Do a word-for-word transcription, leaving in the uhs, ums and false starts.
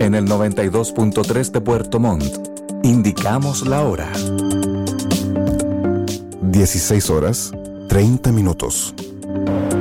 En el noventa y dos punto tres de Puerto Montt, indicamos la hora. dieciséis horas, treinta minutos.